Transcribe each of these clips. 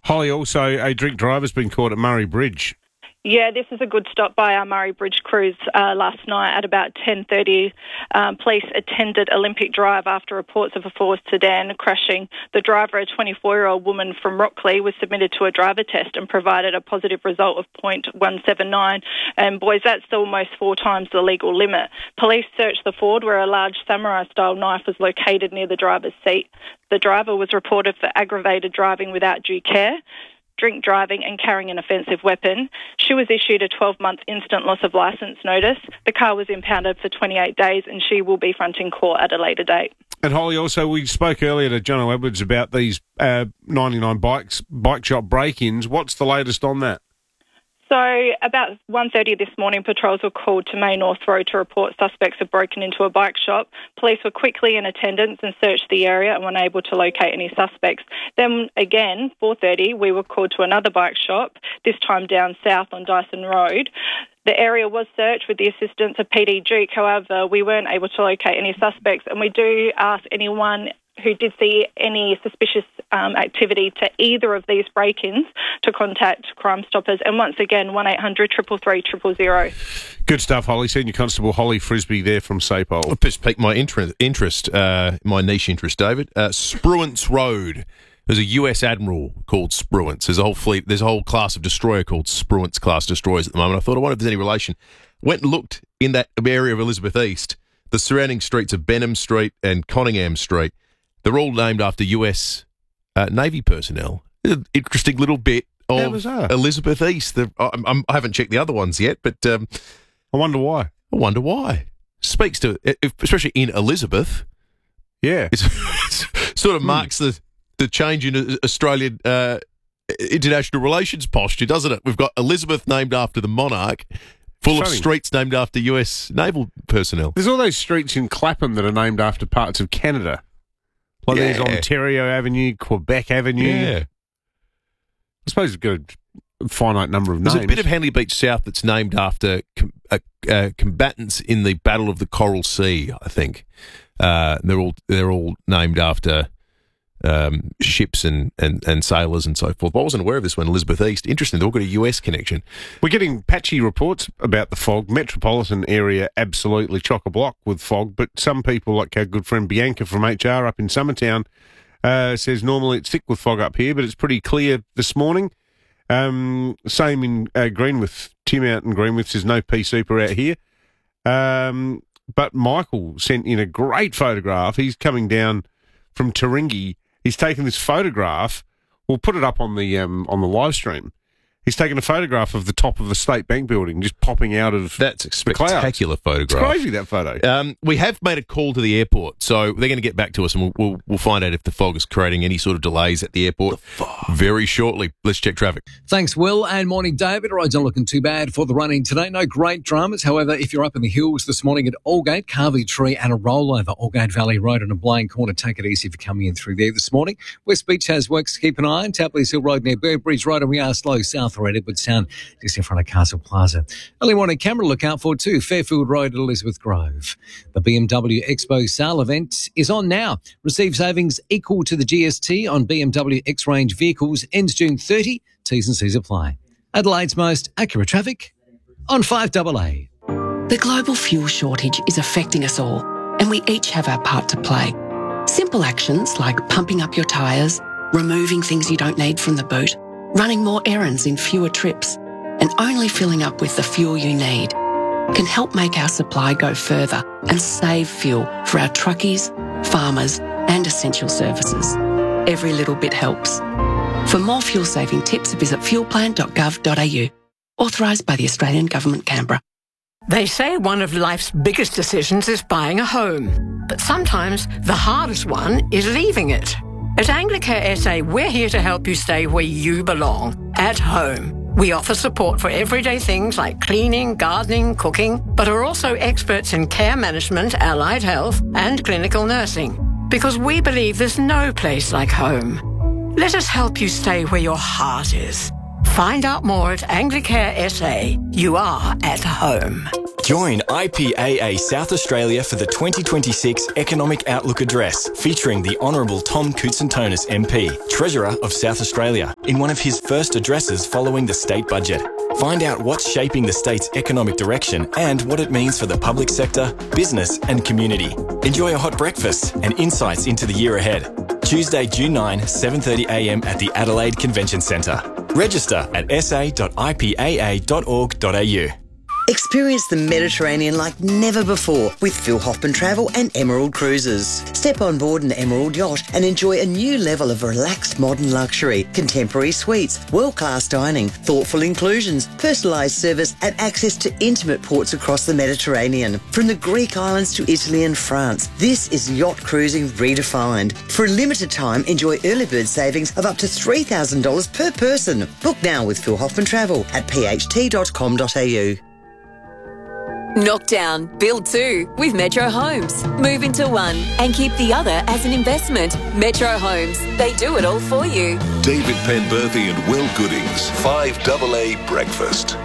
Holly, also a drink driver's been caught at Murray Bridge. Yeah, this is a good stop by our Murray Bridge crews last night at about 10:30. Police attended Olympic Drive after reports of a Ford sedan crashing. The driver, a 24-year-old woman from Rockley, was submitted to a driver test and provided a positive result of .179. And boys, that's almost 4 times the legal limit. Police searched the Ford where a large samurai-style knife was located near the driver's seat. The driver was reported for aggravated driving without due care, drink driving and carrying an offensive weapon. She was issued a 12-month instant loss of licence notice. The car was impounded for 28 days and she will be fronting court at a later date. And Holly, also, we spoke earlier to Jono Edwards about these 99 bike shop break-ins. What's the latest on that? So about 1:30 this morning, patrols were called to May North Road to report suspects had broken into a bike shop. Police were quickly in attendance and searched the area and were unable to locate any suspects. Then again, 4:30, we were called to another bike shop, this time down south on Dyson Road. The area was searched with the assistance of PD Duke. However, we weren't able to locate any suspects, and we do ask anyone who did see any suspicious activity to either of these break-ins to contact Crime Stoppers. And once again, 1-800-333 000. Good stuff, Holly. Senior Constable Holly Frisbee there from SAPOL. I've just piqued my my niche interest, David. Spruance Road. There's a US Admiral called Spruance. There's a whole fleet. There's a whole class of destroyer called Spruance class destroyers at the moment. I thought, I wonder if there's any relation. Went and looked in that area of Elizabeth East, the surrounding streets of Benham Street and Conyngham Street. They're all named after US Navy personnel. An interesting little bit of Elizabeth East. I haven't checked the other ones yet, but I wonder why. Speaks to, especially in Elizabeth. Yeah. It sort of marks the change in Australian international relations posture, doesn't it? We've got Elizabeth named after the monarch, full of streets named after US naval personnel. There's all those streets in Clapham that are named after parts of Canada. Like there's Ontario Avenue, Quebec Avenue. Yeah. I suppose it's got a finite number of names. There's a bit of Henley Beach South that's named after combatants in the Battle of the Coral Sea, I think. They're all named after ships and sailors and so forth. But I wasn't aware of this one, Elizabeth East. Interesting, they've all got a US connection. We're getting patchy reports about the fog. Metropolitan area absolutely chock-a-block with fog, but some people, like our good friend Bianca from HR up in Summertown, says normally it's thick with fog up here, but it's pretty clear this morning. Same in Greenwith. Tim out in Greenwith says no pea super out here. But Michael sent in a great photograph. He's coming down from Taringi. He's taken this photograph. We'll put it up on the live stream. He's taken a photograph of the top of the State Bank building just popping out of That's a spectacular photograph. It's crazy, that photo. We have made a call to the airport, so they're going to get back to us and we'll find out if the fog is creating any sort of delays at the airport very shortly. Let's check traffic. Thanks, Will, and morning, David. Roads aren't looking too bad for the run-in today. No great dramas. However, if you're up in the hills this morning at Aldgate, Carvey Tree and a rollover, Aldgate Valley Road and a Blaine Corner, take it easy for coming in through there this morning. West Beach has works to keep an eye on. Tapley's Hill Road near Burbridge Road, and we are slow south or at Edwardstown, just in front of Castle Plaza. Early morning camera look out for too, Fairfield Road at Elizabeth Grove. The BMW Expo sale event is on now. Receive savings equal to the GST on BMW X-Range vehicles. Ends June 30. T's and C's apply. Adelaide's most accurate traffic on 5AA. The global fuel shortage is affecting us all, and we each have our part to play. Simple actions like pumping up your tyres, removing things you don't need from the boot, running more errands in fewer trips, and only filling up with the fuel you need can help make our supply go further and save fuel for our truckies, farmers, and essential services. Every little bit helps. For more fuel-saving tips, visit fuelplan.gov.au. Authorised by the Australian Government, Canberra. They say one of life's biggest decisions is buying a home. But sometimes the hardest one is leaving it. At Anglicare SA, we're here to help you stay where you belong, at home. We offer support for everyday things like cleaning, gardening, cooking, but are also experts in care management, allied health, and clinical nursing. Because we believe there's no place like home. Let us help you stay where your heart is. Find out more at Anglicare SA. You are at home. Join IPAA South Australia for the 2026 Economic Outlook Address, featuring the Honourable Tom Koutsantonis MP, Treasurer of South Australia, in one of his first addresses following the state budget. Find out what's shaping the state's economic direction and what it means for the public sector, business and community. Enjoy a hot breakfast and insights into the year ahead. Tuesday, June 9, 7:30am at the Adelaide Convention Centre. Register at sa.ipaa.org.au. Experience the Mediterranean like never before with Phil Hoffman Travel and Emerald Cruises. Step on board an Emerald yacht and enjoy a new level of relaxed modern luxury, contemporary suites, world-class dining, thoughtful inclusions, personalised service and access to intimate ports across the Mediterranean. From the Greek islands to Italy and France, this is yacht cruising redefined. For a limited time, enjoy early bird savings of up to $3,000 per person. Book now with Phil Hoffman Travel at pht.com.au. Knock down, build two with Metro Homes. Move into one and keep the other as an investment. Metro Homes, they do it all for you. David Penberthy and Will Goodings, 5AA Breakfast.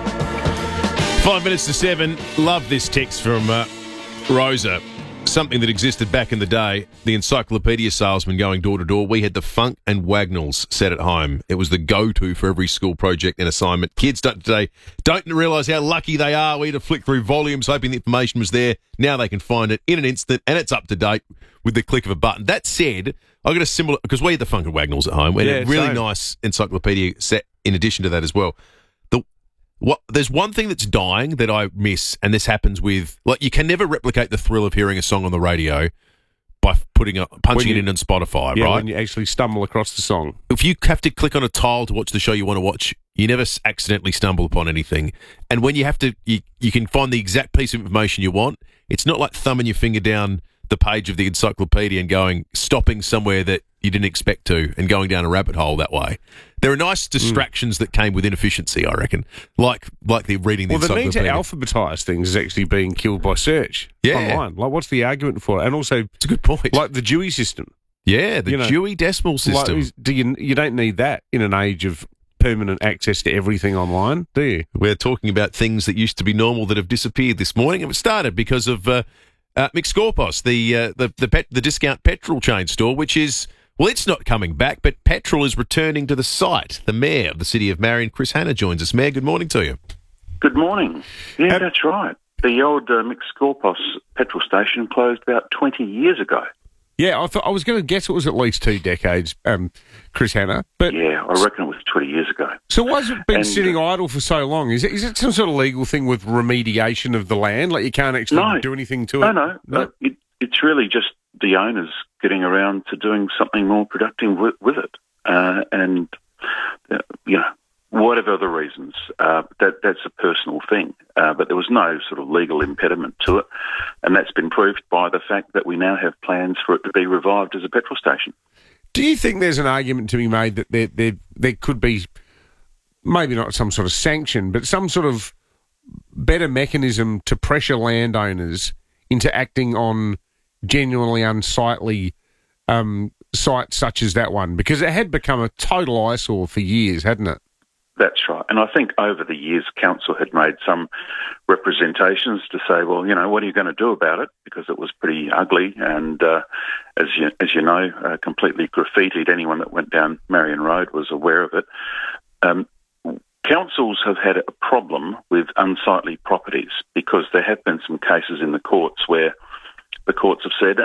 5 minutes to 7. Love this text from Rosa. Something that existed back in the day, the encyclopedia salesman going door to door. We had the Funk and Wagnalls set at home. It was the go-to for every school project and assignment. Kids today don't realise how lucky they are. We had to flick through volumes hoping the information was there. Now they can find it in an instant and it's up to date with the click of a button. That said, I got a similar, because we had the Funk and Wagnalls at home. We had a really nice encyclopedia set in addition to that as well. There's one thing that's dying that I miss, and this happens with, like, you can never replicate the thrill of hearing a song on the radio by punching it in on Spotify, right? When you actually stumble across the song. If you have to click on a tile to watch the show you want to watch, you never accidentally stumble upon anything. And when you have to, you can find the exact piece of information you want. It's not like thumbing your finger down the page of the encyclopedia and stopping somewhere that you didn't expect to and going down a rabbit hole that way. There are nice distractions that came with inefficiency, I reckon, like the reading the encyclopedia. Well, the need to alphabetise things is actually being killed by search online. Like, what's the argument for it? And also, it's a good point. Like the Dewey system. Yeah, the Dewey Decimal System. Like, you don't need that in an age of permanent access to everything online, do you? We're talking about things that used to be normal that have disappeared this morning. It started because of McScorpos, the discount petrol chain store, which is... Well, it's not coming back, but petrol is returning to the site. The Mayor of the City of Marion, Chris Hanna, joins us. Mayor, good morning to you. Good morning. Yeah, that's right. The old McScorpos petrol station closed about 20 years ago. Yeah, I was going to guess it was at least 2 decades, Chris Hanna. But yeah, I reckon it was 20 years ago. So why has it been sitting idle for so long? Is it some sort of legal thing with remediation of the land? Like you can't actually do anything to it? No. It's really just the owners getting around to doing something more productive with it. And whatever the reasons, that's a personal thing. But there was no sort of legal impediment to it. And that's been proved by the fact that we now have plans for it to be revived as a petrol station. Do you think there's an argument to be made that there could be, maybe not some sort of sanction, but some sort of better mechanism to pressure landowners into acting on genuinely unsightly sites such as that one? Because it had become a total eyesore for years, hadn't it? That's right. And I think over the years, Council had made some representations to say, well, what are you going to do about it? Because it was pretty ugly and, as you know, completely graffitied. Anyone that went down Marion Road was aware of it. Councils have had a problem with unsightly properties because there have been some cases in the courts where the courts have said,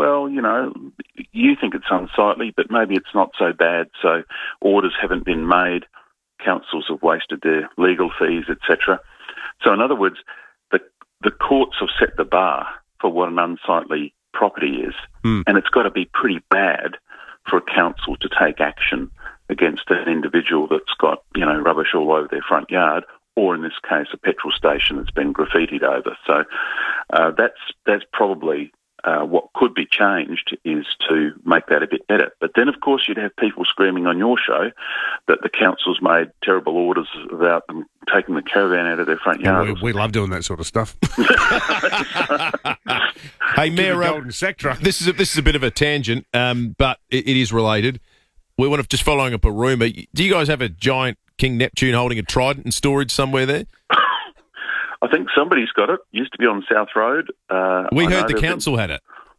you think it's unsightly, but maybe it's not so bad, so orders haven't been made. Councils have wasted their legal fees, etc. So in other words, the courts have set the bar for what an unsightly property is, and it's got to be pretty bad for a council to take action against an individual that's got, rubbish all over their front yard, or in this case, a petrol station that's been graffitied over. So that's probably what could be changed, is to make that a bit better. But then, of course, you'd have people screaming on your show that the council's made terrible orders about them taking the caravan out of their front yard. We love doing that sort of stuff. Hey, Mayor, this is a bit of a tangent, but it is related. We want to just following up a rumour. Do you guys have a giant King Neptune holding a trident in storage somewhere there? I think somebody's got it. Used to be on South Road. We heard the council had it.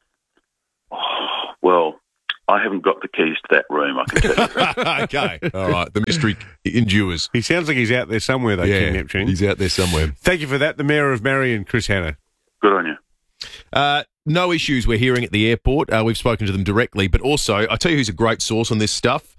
Oh, well, I haven't got the keys to that room, I can tell you. Okay. All right. The mystery endures. He sounds like he's out there somewhere, though, King Neptune. He's out there somewhere. Thank you for that. The Mayor of Marion, Chris Hanna. Good on you. No issues we're hearing at the airport. We've spoken to them directly, but also, I tell you who's a great source on this stuff.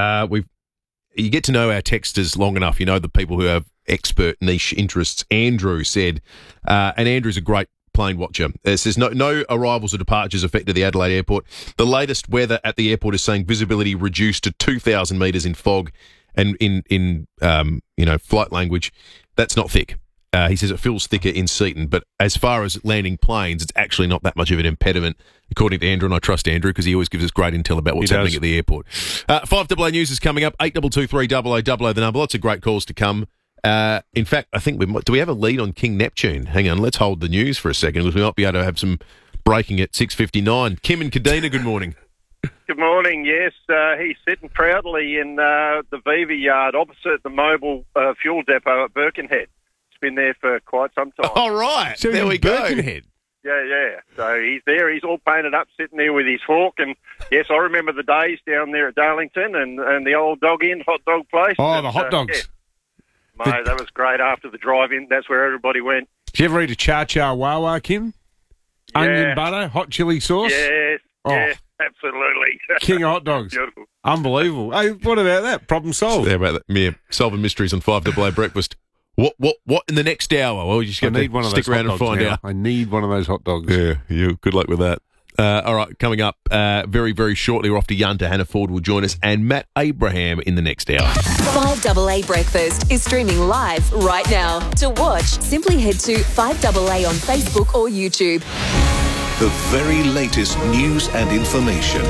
You get to know our texters long enough. You know the people who have expert niche interests. Andrew said, and Andrew's a great plane watcher. It says no arrivals or departures affected the Adelaide airport. The latest weather at the airport is saying visibility reduced to 2,000 metres in fog, and in flight language, that's not thick. He says it feels thicker in Seaton, but as far as landing planes, it's actually not that much of an impediment, according to Andrew, and I trust Andrew because he always gives us great intel about what's happening at the airport. 5AA News is coming up, 8223 the number. Lots of great calls to come. In fact, I think do we have a lead on King Neptune? Hang on, let's hold the news for a second because we might be able to have some breaking at 6:59. Kim and Kadina, good morning. Good morning, yes. He's sitting proudly in the Viva yard opposite the mobile fuel depot at Birkenhead. Been there for quite some time. All right. So there we go. Birkenhead. Yeah. So he's there. He's all painted up, sitting there with his fork. And, yes, I remember the days down there at Darlington and the old hot dog place. Oh, the hot dogs. Yeah. Mate, that was great after the drive-in. That's where everybody went. Did you ever eat a cha-cha wawa, Kim? Yeah. Onion butter, hot chili sauce? Yes, absolutely. King of hot dogs. Beautiful. Unbelievable. Hey, what about that? Problem solved. There about that. Yeah, solving mysteries on 5AA Breakfast. What in the next hour? Well, you just got to stick around and find out. I need one of those hot dogs. Yeah, good luck with that. All right, coming up very, very shortly, we're off to Yunta. Hannah Ford will join us, and Matt Abraham in the next hour. 5AA Breakfast is streaming live right now. To watch, simply head to 5AA on Facebook or YouTube. The very latest news and information.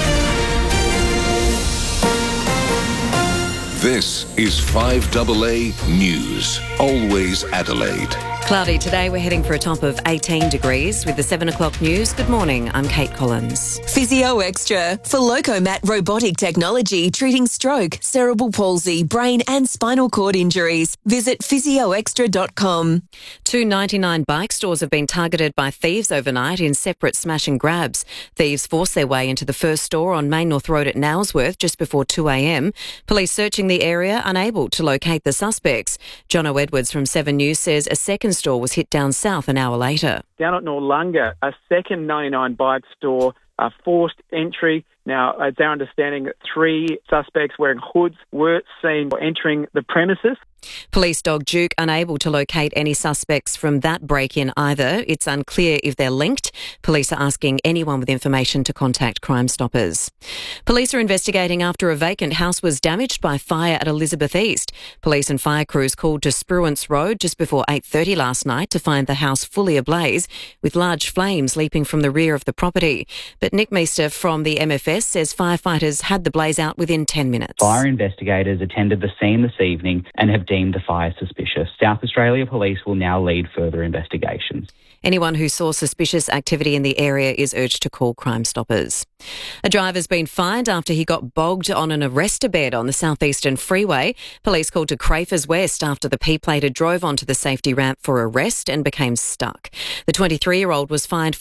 This is 5AA News. Always Adelaide. Cloudy today. We're heading for a top of 18 degrees with the 7 o'clock news. Good morning. I'm Kate Collins. Physio Extra for Locomat robotic technology treating stroke, cerebral palsy, brain and spinal cord injuries. Visit physioextra.com. 2 99 bike stores have been targeted by thieves overnight in separate smash and grabs. Thieves forced their way into the first store on Main North Road at Nowsworth just before 2 a.m. Police searching the area, unable to locate the suspects. Jono Edwards from 7 News says a second store was hit down south an hour later. Down at Noarlunga, a second 99 bike store, forced entry. Now, it's our understanding that 3 suspects wearing hoods were seen entering the premises. Police dog Duke unable to locate any suspects from that break-in either. It's unclear if they're linked. Police are asking anyone with information to contact Crime Stoppers. Police are investigating after a vacant house was damaged by fire at Elizabeth East. Police and fire crews called to Spruance Road just before 8:30 last night to find the house fully ablaze with large flames leaping from the rear of the property. But Nick Meester from the MFS says firefighters had the blaze out within 10 minutes. Fire investigators attended the scene this evening and have deemed the fire suspicious. South Australia Police will now lead further investigations. Anyone who saw suspicious activity in the area is urged to call Crime Stoppers. A driver's been fined after he got bogged on an arrestor bed on the southeastern freeway. Police called to Crafers West after the P-plater drove onto the safety ramp for a rest and became stuck. The 23-year-old was fined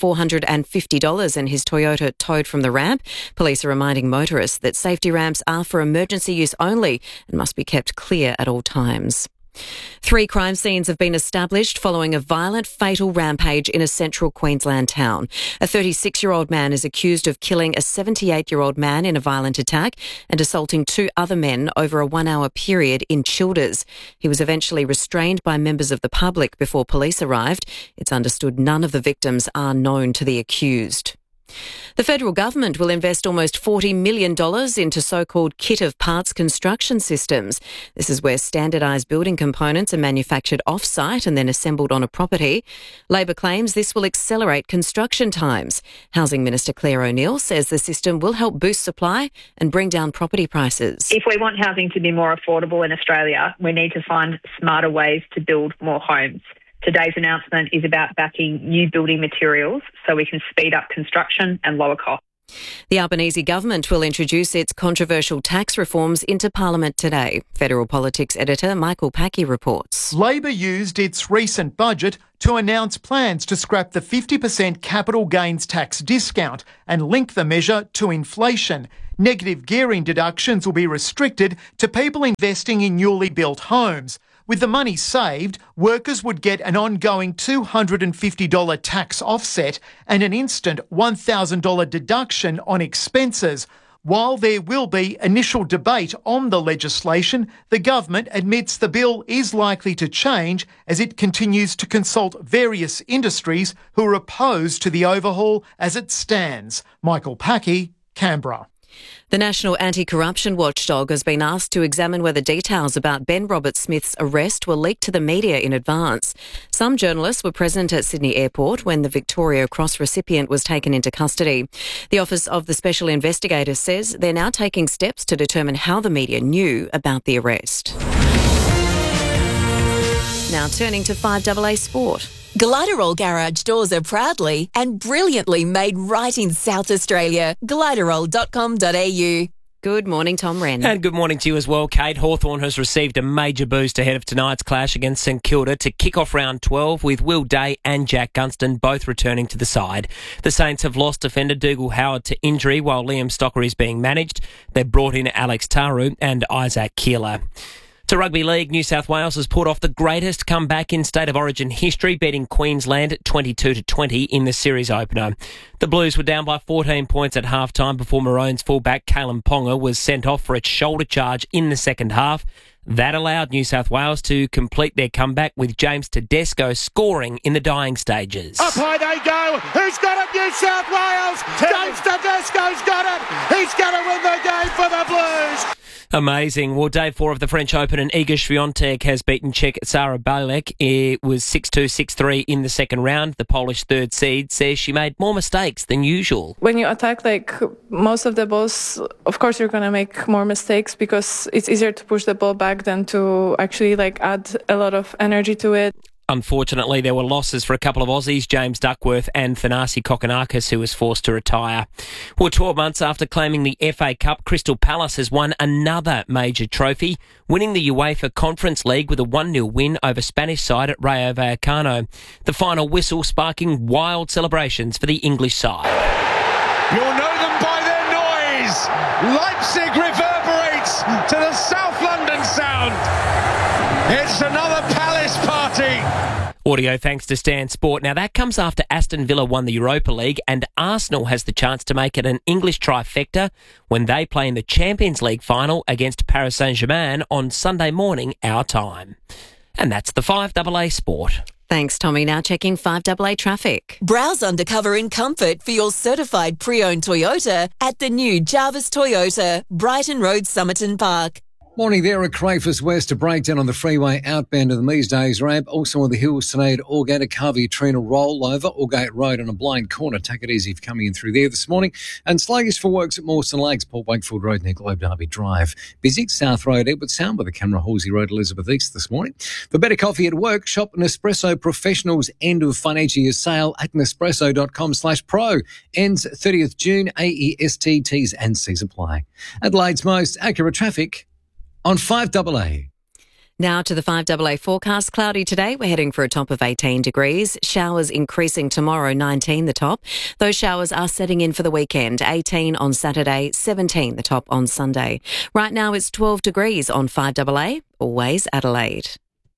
$450 and his Toyota towed from the ramp. Police are reminding motorists that safety ramps are for emergency use only and must be kept clear at all times. 3 crime scenes have been established following a violent, fatal rampage in a central Queensland town. A 36-year-old man is accused of killing a 78-year-old man in a violent attack and assaulting 2 other men over a 1-hour period in Childers. He was eventually restrained by members of the public before police arrived. It's understood none of the victims are known to the accused. The federal government will invest almost $40 million into so-called kit of parts construction systems. This is where standardised building components are manufactured off-site and then assembled on a property. Labor claims this will accelerate construction times. Housing Minister Claire O'Neil says the system will help boost supply and bring down property prices. If we want housing to be more affordable in Australia, we need to find smarter ways to build more homes. Today's announcement is about backing new building materials so we can speed up construction and lower costs. The Albanese government will introduce its controversial tax reforms into Parliament today. Federal Politics editor Michael Packy reports. Labor used its recent budget to announce plans to scrap the 50% capital gains tax discount and link the measure to inflation. Negative gearing deductions will be restricted to people investing in newly built homes. With the money saved, workers would get an ongoing $250 tax offset and an instant $1,000 deduction on expenses. While there will be initial debate on the legislation, the government admits the bill is likely to change as it continues to consult various industries who are opposed to the overhaul as it stands. Michael Packy, Canberra. The National Anti-Corruption Watchdog has been asked to examine whether details about Ben Roberts-Smith's arrest were leaked to the media in advance. Some journalists were present at Sydney Airport when the Victoria Cross recipient was taken into custody. The Office of the Special Investigator says they're now taking steps to determine how the media knew about the arrest. Now turning to 5AA Sport. Gliderol garage doors are proudly and brilliantly made right in South Australia. Gliderol.com.au. Good morning, Tom Wren. And good morning to you as well, Kate. Hawthorn has received a major boost ahead of tonight's clash against St Kilda to kick off round 12 with Will Day and Jack Gunston both returning to the side. The Saints have lost defender Dougal Howard to injury while Liam Stocker is being managed. They've brought in Alex Taru and Isaac Keeler. To Rugby League, New South Wales has pulled off the greatest comeback in State of Origin history, beating Queensland 22-20 in the series opener. The Blues were down by 14 points at halftime before Maroons fullback Kalen Ponga was sent off for a shoulder charge in the second half. That allowed New South Wales to complete their comeback with James Tedesco scoring in the dying stages. Up high they go. Who's got it? New South Wales. James Tedesco's got it. He's going to win the game for the Blues. Amazing. Well, day 4 of the French Open and Iga Swiatek has beaten Czech Sara Balek. It was 6-2, 6-3 in the second round. The Polish third seed says she made more mistakes than usual. When you attack most of the balls, of course you're going to make more mistakes because it's easier to push the ball back than to actually add a lot of energy to it. Unfortunately, there were losses for a couple of Aussies, James Duckworth and Thanasi Kokkinakis, who was forced to retire. Well, 12 months after claiming the FA Cup, Crystal Palace has won another major trophy, winning the UEFA Conference League with a 1-0 win over Spanish side at Rayo Vallecano. The final whistle sparking wild celebrations for the English side. You'll know them by their noise. Leipzig reverberates to the South London sound. It's another Palace party. Audio thanks to Stan Sport. Now that comes after Aston Villa won the Europa League and Arsenal has the chance to make it an English trifecta when they play in the Champions League final against Paris Saint-Germain on Sunday morning, our time. And that's the 5AA Sport. Thanks, Tommy. Now checking 5AA traffic. Browse undercover in comfort for your certified pre-owned Toyota at the new Jarvis Toyota, Brighton Road, Somerton Park. Morning there at Crafers West, a breakdown on the freeway outbound of the Mees Days ramp. Also on the hills today at Aldgate, a Carvey Trina rollover, Aldgate Road on a blind corner. Take it easy if you're coming in through there this morning. And sluggish for works at Mawson Lakes, Port Wakefield Road near Globe Derby Drive. Busy South Road, Edward Sound by the Camera Halsey Road, Elizabeth East this morning. For better coffee at work, shop Nespresso Professionals end of financial year sale at Nespresso.com/pro. Ends 30th June, AEST, T's and C's apply. Adelaide's most accurate traffic on 5AA. Now to the 5AA forecast. Cloudy today. We're heading for a top of 18 degrees. Showers increasing tomorrow, 19 the top. Those showers are setting in for the weekend. 18 on Saturday, 17 the top on Sunday. Right now it's 12 degrees on 5AA. Always Adelaide.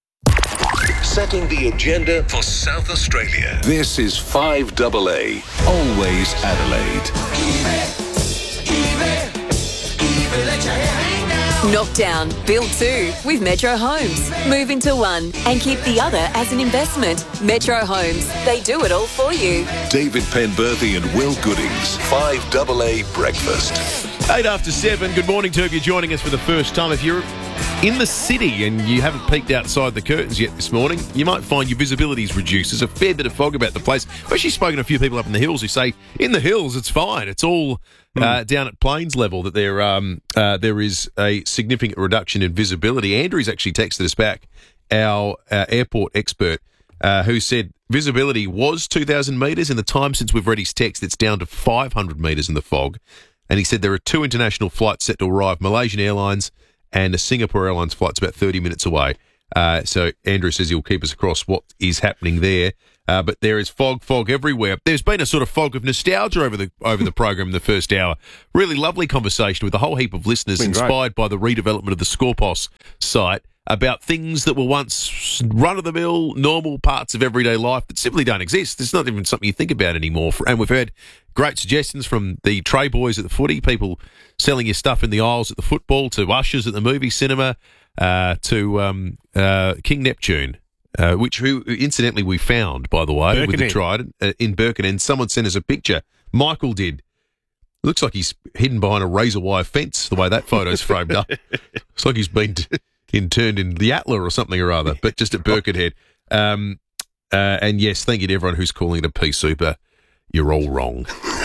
Setting the agenda for South Australia. This is 5AA. Always Adelaide. Knockdown, build 2 with Metro Homes. Move into 1 and keep the other as an investment. Metro Homes, they do it all for you. David Penberthy and Will Goodings. 5AA Breakfast. 8 after 7. Good morning to you if you're joining us for the first time. If you're in the city and you haven't peeked outside the curtains yet this morning, you might find your visibility's reduced. There's a fair bit of fog about the place. I've actually spoken to a few people up in the hills who say, in the hills, it's fine. It's all down at plains level that there is a significant reduction in visibility. Andrew's actually texted us back, our airport expert, who said visibility was 2,000 metres. In the time since we've read his text, it's down to 500 metres in the fog. And he said there are 2 international flights set to arrive, Malaysian Airlines and a Singapore Airlines flight's about 30 minutes away. So Andrew says he'll keep us across what is happening there. But there is fog everywhere. There's been a sort of fog of nostalgia over the program in the first hour. Really lovely conversation with a whole heap of listeners inspired by the redevelopment of the Scorpos site about things that were once run-of-the-mill, normal parts of everyday life that simply don't exist. It's not even something you think about anymore. And we've heard great suggestions from the tray boys at the footy, people selling you stuff in the aisles at the football, to ushers at the movie cinema, to King Neptune, who incidentally we found, by the way, with the Trident in Birkenhead. Someone sent us a picture. Michael did. Looks like he's hidden behind a razor wire fence, the way that photo's framed up. Looks like he's been interned in the Atla or something or other, but just at Birkenhead. And yes, thank you to everyone who's calling it a pea super. You're all wrong.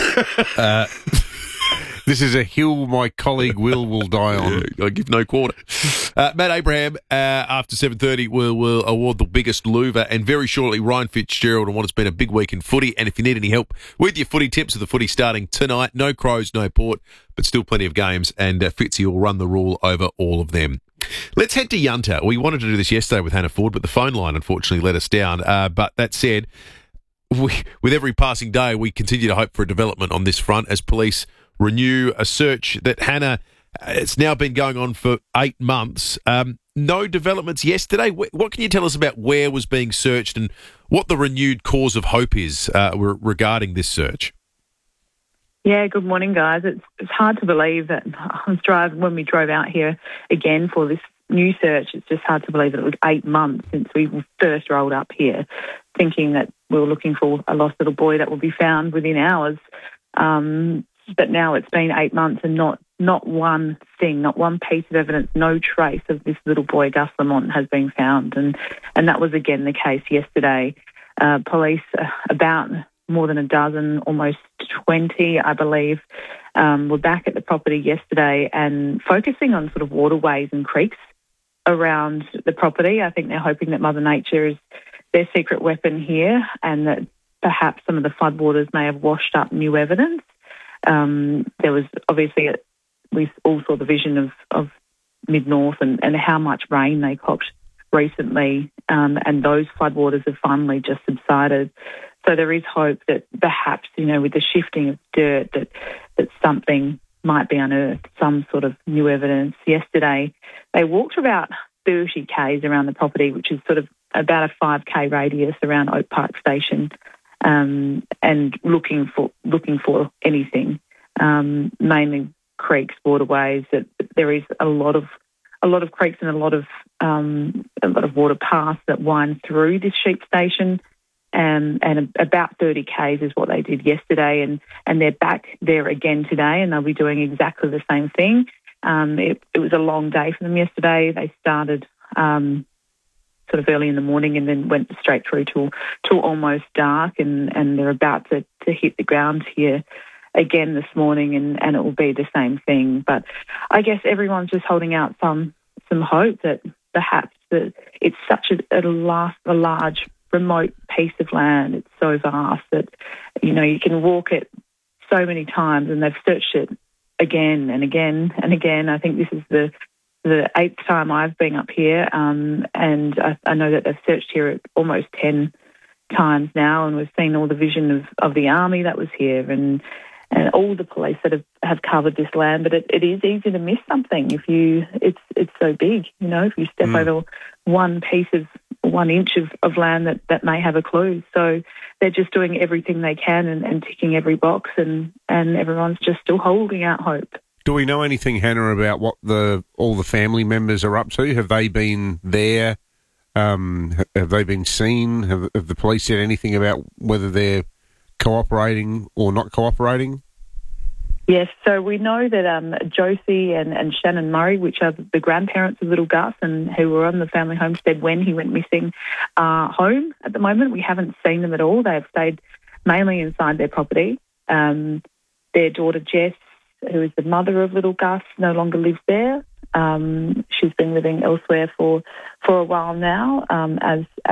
This is a hill my colleague will die on. I give no quarter. Matt Abraham, after 7:30, will award the biggest louver, and very shortly Ryan Fitzgerald on what has been a big week in footy. And if you need any help with your footy tips, of the footy starting tonight, no Crows, no Port, but still plenty of games, and Fitzy will run the rule over all of them. Let's head to Yunta. We wanted to do this yesterday with Hannah Ford, but the phone line unfortunately let us down. But that said, with every passing day, we continue to hope for a development on this front as police renew a search that, Hannah, it's now been going on for 8 months. No developments yesterday. What can you tell us about where was being searched and what the renewed cause of hope is regarding this search? Yeah, good morning, guys. It's hard to believe that when we drove out here again for this new search, it's just hard to believe that it was 8 months since we first rolled up here, thinking that we were looking for a lost little boy that would be found within hours. But now it's been 8 months and not one thing, not one piece of evidence, no trace of this little boy, Gus Lamont, has been found. And that was again the case yesterday. Police, about more than a dozen, almost 20, I believe, were back at the property yesterday and focusing on sort of waterways and creeks around the property. I think they're hoping that Mother Nature is their secret weapon here and that perhaps some of the floodwaters may have washed up new evidence. There was obviously, we all saw the vision of Mid-North and how much rain they copped recently, and those floodwaters have finally just subsided. So there is hope that perhaps, with the shifting of dirt, that something might be unearthed, some sort of new evidence. Yesterday, they walked about 30 k's around the property, which is sort of about a 5k radius around Oak Park Station, and looking for anything, mainly creeks, waterways. That there is a lot of creeks and a lot of water paths that wind through this sheep station, and about 30 k's is what they did yesterday, and they're back there again today, and they'll be doing exactly the same thing. It was a long day for them yesterday. They started sort of early in the morning and then went straight through till almost dark, and they're about to hit the ground here again this morning, and it will be the same thing. But I guess everyone's just holding out some hope that perhaps that it's such a large remote piece of land. It's so vast that you can walk it so many times, and they've searched it again and again and again. I think this is the 8th time I've been up here, and I know that they've searched here almost 10 times now, and we've seen all the vision of the army that was here and all the police that have covered this land. But it is easy to miss something it's so big. If you step over 1 inch of land that may have a clue. So they're just doing everything they can and ticking every box, and everyone's just still holding out hope. Do we know anything, Hannah, about what all the family members are up to? Have they been there? Have they been seen? Have the police said anything about whether they're cooperating or not cooperating? Yes, so we know that Josie and Shannon Murray, which are the grandparents of little Gus and who were on the family homestead when he went missing, are home at the moment. We haven't seen them at all. They have stayed mainly inside their property. Their daughter Jess, who is the mother of little Gus, no longer lives there. She's been living elsewhere for a while now, as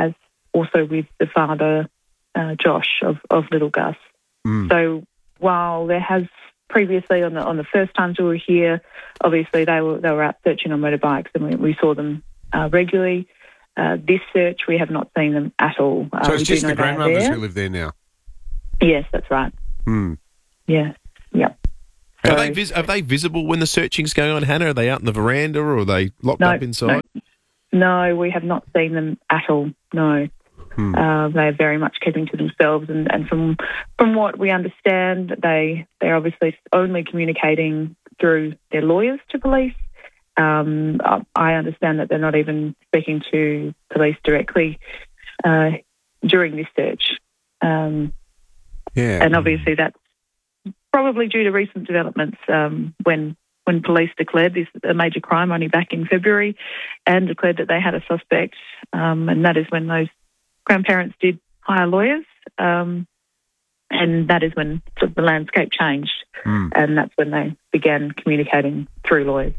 also with the father, Josh, of little Gus. So while there has previously on the first times we were here, obviously they were out searching on motorbikes and we saw them regularly. This search, we have not seen them at all. So it's just the grandmothers who live there now? Yes, that's right. Yeah, yep. Are they visible when the searching's going on, Hannah? Are they out in the veranda or are they locked up inside? No, we have not seen them at all, no. They're very much keeping to themselves, and from what we understand, they're obviously only communicating through their lawyers to police. I understand that they're not even speaking to police directly during this search. And obviously that's probably due to recent developments when police declared this a major crime only back in February and declared that they had a suspect, and that is when those grandparents did hire lawyers, and that is when sort of the landscape changed, and that's when they began communicating through lawyers.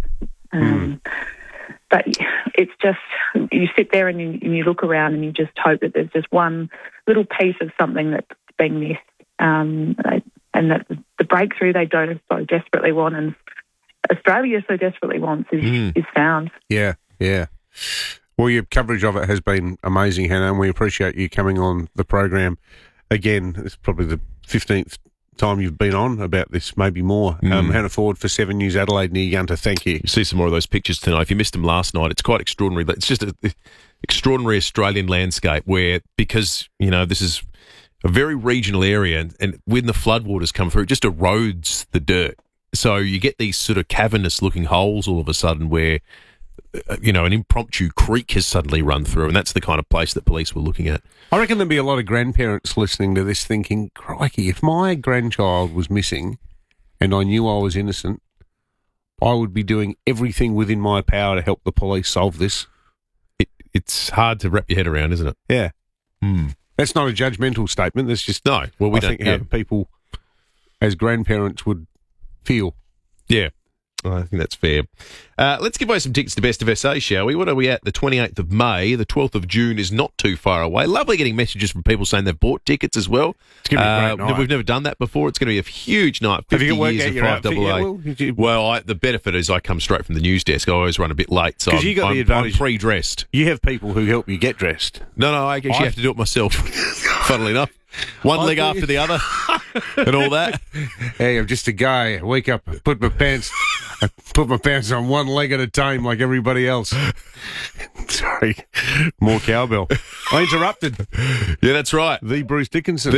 But it's just, you sit there and you look around and you just hope that there's just one little piece of something that's being missed, and that the breakthrough they don't so desperately want and Australia so desperately wants is found. Yeah. Well, your coverage of it has been amazing, Hannah, and we appreciate you coming on the program again. It's probably the 15th time you've been on about this, maybe more. Hannah Ford for 7 News Adelaide near Yunta, thank you. You see some more of those pictures tonight. If you missed them last night, it's quite extraordinary. It's just an extraordinary Australian landscape where, because, this is a very regional area and when the floodwaters come through, it just erodes the dirt. So you get these sort of cavernous-looking holes all of a sudden where, an impromptu creek has suddenly run through, and that's the kind of place that police were looking at. I reckon there'll be a lot of grandparents listening to this thinking, crikey, if my grandchild was missing and I knew I was innocent, I would be doing everything within my power to help the police solve this. It's hard to wrap your head around, isn't it? Yeah. That's not a judgmental statement. That's just, no. Well, we I think how people as grandparents would feel. Yeah. I think that's fair. Let's give away some tickets to Best of SA, shall we? What are we at? The 28th of May. The 12th of June is not too far away. Lovely getting messages from people saying they've bought tickets as well. It's going to be a great night. We've never done that before. It's going to be a huge night. 50 years of 5AA. Well, the benefit is I come straight from the news desk. I always run a bit late, so I'm pre-dressed. You have people who help you get dressed. No, I actually have to do it myself, funnily enough. One leg after the other and all that. Hey, I'm just a guy. I wake up, put my pants on one leg at a time like everybody else. Sorry. More cowbell. I interrupted. Yeah, that's right. The Bruce Dickinson.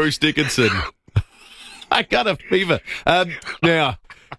I got a fever. Now,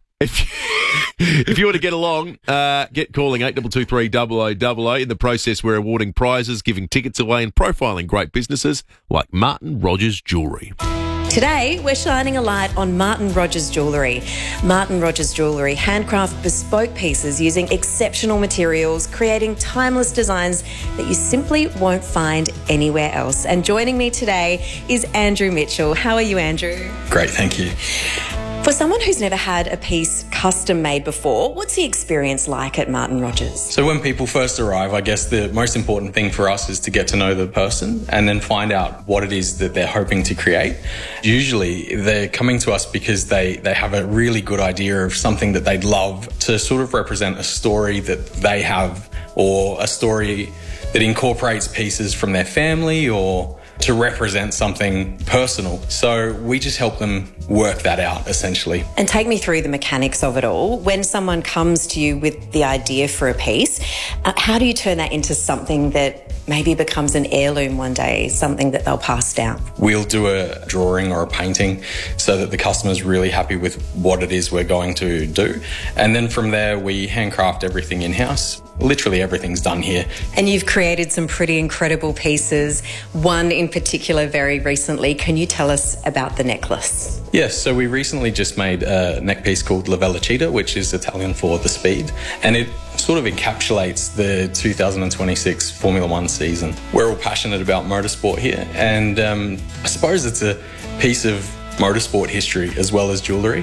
if you want to get along, get calling 8223 0000. In the process, we're awarding prizes, giving tickets away and profiling great businesses like Martin Rogers Jewellery. Today, we're shining a light on Martin Rogers Jewellery. Martin Rogers Jewellery handcraft bespoke pieces using exceptional materials, creating timeless designs that you simply won't find anywhere else. And joining me today is Andrew Mitchell. How are you, Andrew? Great, thank you. For someone who's never had a piece custom made before, what's the experience like at Martin Rogers? So when people first arrive, I guess the most important thing for us is to get to know the person and then find out what it is that they're hoping to create. Usually they're coming to us because they have a really good idea of something that they'd love to sort of represent a story that they have, or a story that incorporates pieces from their family, or to represent something personal. So we just help them work that out, essentially. And take me through the mechanics of it all. When someone comes to you with the idea for a piece, how do you turn that into something that maybe becomes an heirloom one day, something that they'll pass down? We'll do a drawing or a painting so that the customer's really happy with what it is we're going to do. And then from there, we handcraft everything in-house. Literally everything's done here. And you've created some pretty incredible pieces, one in particular very recently. Can you tell us about the necklace? Yes, so we recently just made a neck piece called La Velocita, which is Italian for the speed, and it sort of encapsulates the 2026 Formula One season. We're all passionate about motorsport here, and I suppose it's a piece of motorsport history as well as jewellery.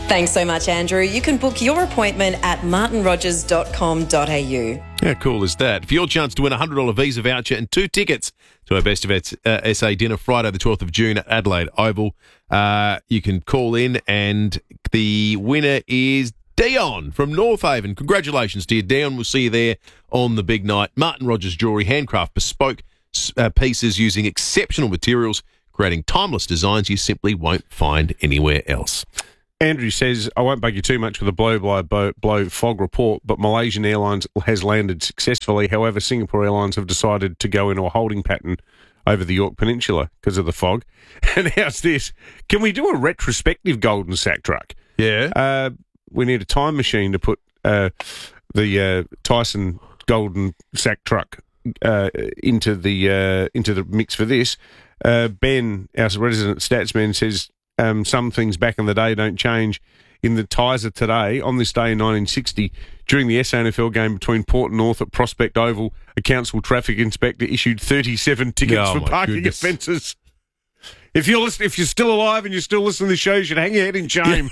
Thanks so much, Andrew. You can book your appointment at martinrogers.com.au. How cool is that? For your chance to win a $100 Visa voucher and 2 tickets to our Best of SA dinner Friday the 12th of June at Adelaide Oval, you can call in, and the winner is Dion from North Haven. Congratulations to you, Dion. We'll see you there on the big night. Martin Rogers Jewellery, handcraft bespoke pieces using exceptional materials, creating timeless designs you simply won't find anywhere else. Andrew says, I won't bug you too much with a blow-by-blow fog report, but Malaysian Airlines has landed successfully. However, Singapore Airlines have decided to go into a holding pattern over the York Peninsula because of the fog. And how's this? Can we do a retrospective golden sack truck? Yeah. We need a time machine to put the Tyson golden sack truck into the mix for this. Ben, our resident statsman, says some things back in the day don't change. In the Tizer today, on this day in 1960, during the SANFL game between Port and North at Prospect Oval, a council traffic inspector issued 37 tickets for parking offences. If you're still alive and you're still listening to the show, you should hang your head in shame.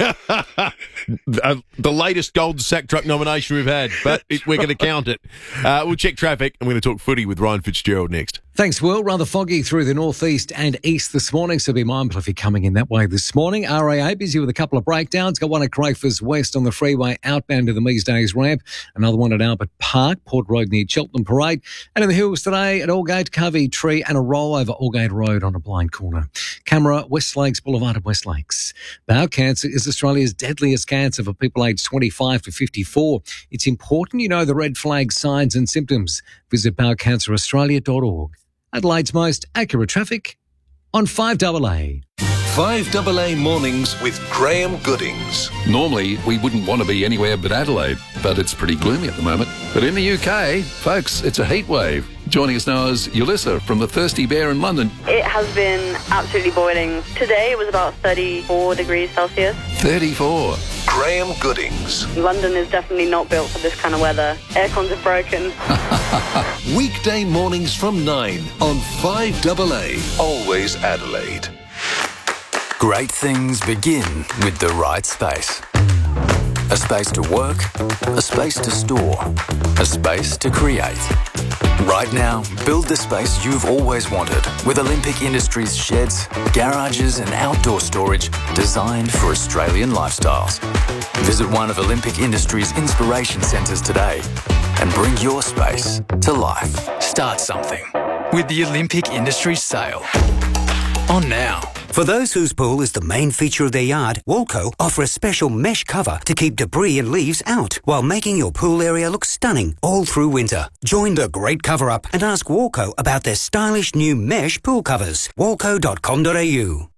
The latest golden sack truck nomination we've had, but we're going to count it. We'll check traffic, and we're going to talk footy with Ryan Fitzgerald next. Thanks, Will. Rather foggy through the northeast and east this morning, so be mindful if you're coming in that way this morning. RAA busy with a couple of breakdowns. Got one at Crafers West on the freeway outbound to the Measdays ramp. Another one at Albert Park, Port Road near Cheltenham Parade. And in the hills today at Aldgate, Covey Tree, and a rollover Aldgate Road on a blind corner. Camera, West Lakes Boulevard of West Lakes. Bowel cancer is Australia's deadliest cancer for people aged 25 to 54. It's important you know the red flag signs and symptoms. Visit bowelcanceraustralia.org. Adelaide's most accurate traffic on 5AA. 5AA Mornings with Graham Goodings. Normally, we wouldn't want to be anywhere but Adelaide, but it's pretty gloomy at the moment. But in the UK, folks, it's a heat wave. Joining us now is Ulissa from the Thirsty Bear in London. It has been absolutely boiling. Today it was about 34 degrees Celsius. 34. Graham Goodings. London is definitely not built for this kind of weather. Aircons are broken. Weekday mornings from 9 on 5AA. Always Adelaide. Great things begin with the right space. A space to work, a space to store, a space to create. Right now, build the space you've always wanted with Olympic Industries sheds, garages and outdoor storage designed for Australian lifestyles. Visit one of Olympic Industries' inspiration centres today and bring your space to life. Start something with the Olympic Industries sale. On now. For those whose pool is the main feature of their yard, Walco offer a special mesh cover to keep debris and leaves out while making your pool area look stunning all through winter. Join the great cover-up and ask Walco about their stylish new mesh pool covers. Walco.com.au.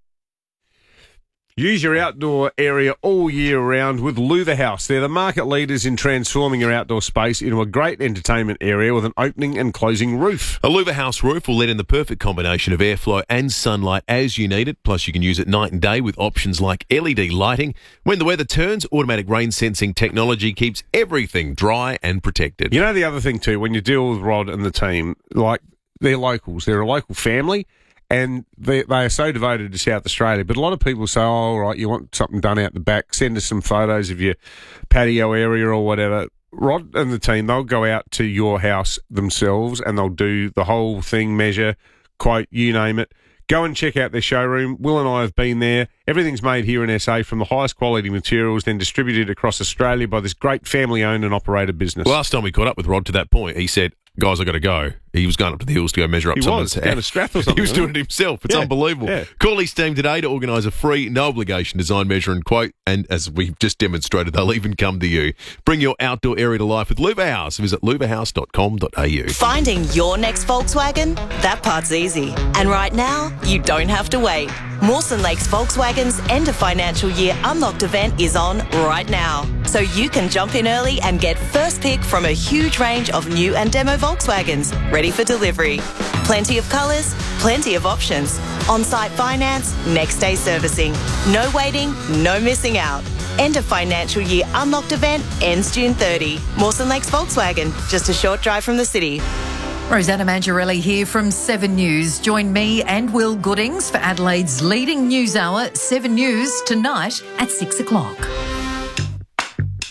Use your outdoor area all year round with Louver House. They're the market leaders in transforming your outdoor space into a great entertainment area with an opening and closing roof. A Louver House roof will let in the perfect combination of airflow and sunlight as you need it. Plus, you can use it night and day with options like LED lighting. When the weather turns, automatic rain sensing technology keeps everything dry and protected. You know the other thing too, when you deal with Rod and the team, like they're locals, they're a local family. And they are so devoted to South Australia. But a lot of people say, oh, all right, you want something done out the back, send us some photos of your patio area or whatever. Rod and the team, they'll go out to your house themselves and they'll do the whole thing, measure, quote, you name it. Go and check out their showroom. Will and I have been there. Everything's made here in SA from the highest quality materials, then distributed across Australia by this great family-owned and operated business. Last time we caught up with Rod to that point, he said, guys, I've got to go. He was going up to the hills to go measure up someone's house. Down to Strath or something. He was doing it himself. It's unbelievable. Yeah. Call his team today to organise a free, no obligation design, measure and quote. And as we've just demonstrated, they'll even come to you. Bring your outdoor area to life with Louver House. Visit louverhouse.com.au. Finding your next Volkswagen? That part's easy. And right now, you don't have to wait. Mawson Lakes Volkswagen's end of financial year Unlocked event is on right now. So you can jump in early and get first pick from a huge range of new and demo Volkswagens ready for delivery. Plenty of colours, plenty of options. On-site finance, next day servicing. No waiting, no missing out. End of financial year Unlocked event ends June 30. Mawson Lakes Volkswagen, just a short drive from the city. Rosanna Mangiarelli here from 7 News. Join me and Will Goodings for Adelaide's leading news hour, 7 News, tonight at 6 o'clock.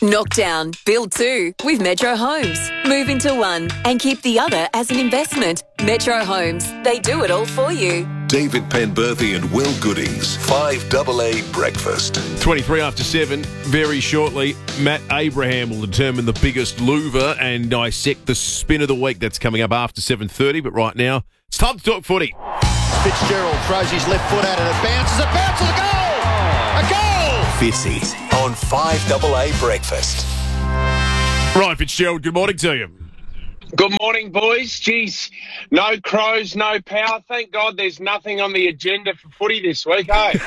Knockdown, build two with Metro Homes. Move into one and keep the other as an investment. Metro Homes, they do it all for you. David Penberthy and Will Goodings, 5AA Breakfast. 23 after 7. Very shortly, Matt Abraham will determine the biggest louver and dissect the spin of the week. That's coming up after 7:30. But right now, it's time to talk footy. Fitzgerald throws his left foot at it. It bounces, a goal! A goal! Fitzy on 5AA Breakfast. Right, Fitzgerald, good morning to you. Good morning, boys. Geez, no Crows, no power. Thank God there's nothing on the agenda for footy this week, hey?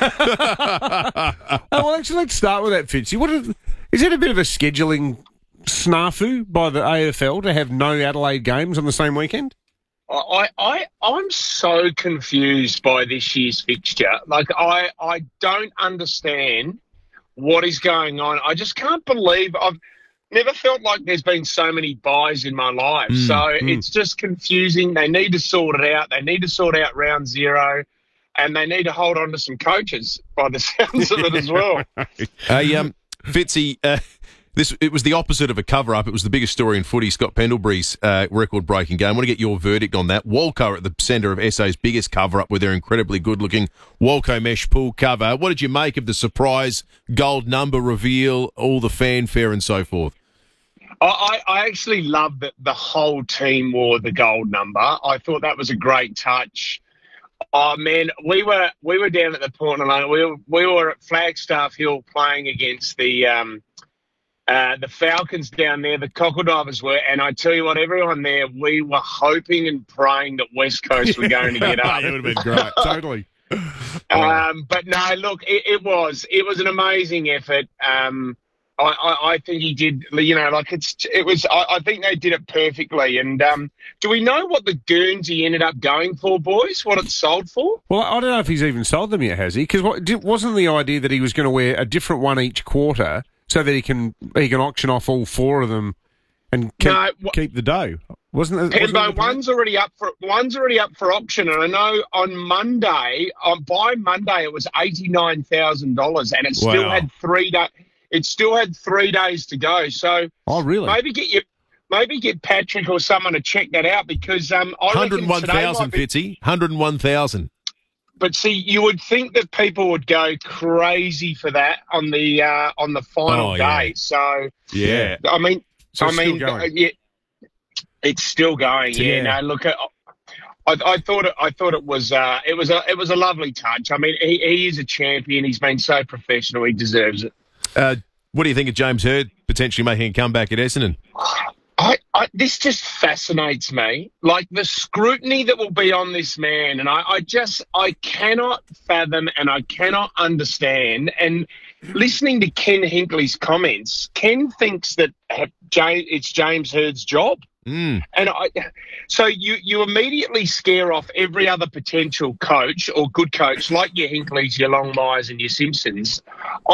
Well, actually, let's start with that, Fitzy. Is it a bit of a scheduling snafu by the AFL to have no Adelaide games on the same weekend? I'm so confused by this year's fixture. Like, I don't understand what is going on. I just can't believe I've never felt like there's been so many buys in my life. It's just confusing. They need to sort it out. They need to sort out round zero, and they need to hold on to some coaches by the sounds of it as well. Fitzy, it was the opposite of a cover-up. It was the biggest story in footy, Scott Pendlebury's record-breaking game. I want to get your verdict on that. Walco are at the centre of SA's biggest cover-up with their incredibly good-looking Walco mesh pool cover. What did you make of the surprise gold number reveal, all the fanfare and so forth? I actually love that the whole team wore the gold number. I thought that was a great touch. Oh man, we were down at the Port Alone. We were at Flagstaff Hill playing against the Falcons down there. The Cockledivers were, and I tell you what, everyone there, we were hoping and praying that West Coast were going to get up. It would have been great, totally. But no, look, it was an amazing effort. I think he did, I think they did it perfectly. And do we know what the Guernsey ended up going for, boys? What it sold for? Well, I don't know if he's even sold them yet, has he? Because wasn't the idea that he was going to wear a different one each quarter so that he can auction off all four of them and keep the dough? Wasn't it? Pembo, one's already up for auction, and I know on Monday, by Monday, it was $89,000, and it still had 3 days. It still had 3 days to go. So, really? Maybe get Patrick or someone to check that out, because I 101,000, Fitzy. 101,000. But see, you would think that people would go crazy for that on the final day. So yeah, I mean, yeah, it's still going. Yeah, no, look, I thought it was a lovely touch. I mean, he is a champion. He's been so professional. He deserves it. What do you think of James Hird potentially making a comeback at Essendon? This just fascinates me. Like the scrutiny that will be on this man, and I cannot fathom and I cannot understand. And listening to Ken Hinkley's comments, Ken thinks that it's James Hird's job. And so you immediately scare off every other potential coach or good coach like your Hinkleys, your Longmires and your Simpsons.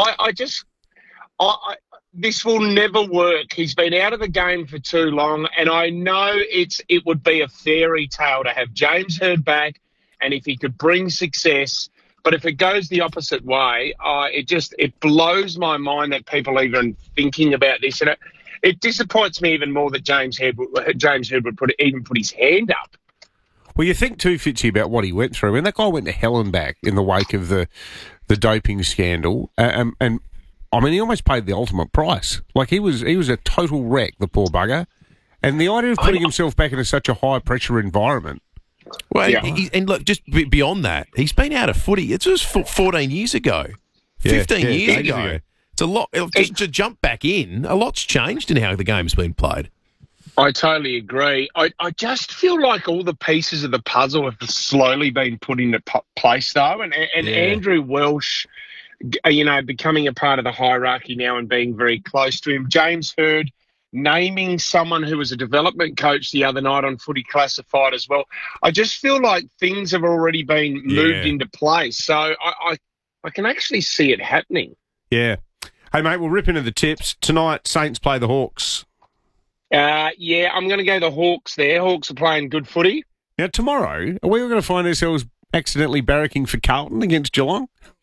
This will never work. He's been out of the game for too long, and I know it would be a fairy tale to have James Hird back, and if he could bring success. But if it goes the opposite way, it blows my mind that people are even thinking about this, and it disappoints me even more that James Hird would put his hand up. Well, you think too, Fitzy, about what he went through. I mean, that guy went to hell and back in the wake of the doping scandal, and I mean, he almost paid the ultimate price. Like, he was a total wreck, the poor bugger. And the idea of putting himself back into such a high-pressure environment. Well, and look, just beyond that, he's been out of footy. It was 14 years ago, 15 years ago. It's a lot. Just to jump back in, a lot's changed in how the game's been played. I totally agree. I just feel like all the pieces of the puzzle have slowly been put into place, though. And Andrew Welsh, becoming a part of the hierarchy now and being very close to him. James Hird naming someone who was a development coach the other night on Footy Classified as well. I just feel like things have already been moved into place. So I can actually see it happening. Yeah. Hey, mate, we'll rip into the tips. Tonight, Saints play the Hawks. I'm going to go the Hawks there. Hawks are playing good footy. Now, tomorrow, are we going to find ourselves accidentally barracking for Carlton against Geelong?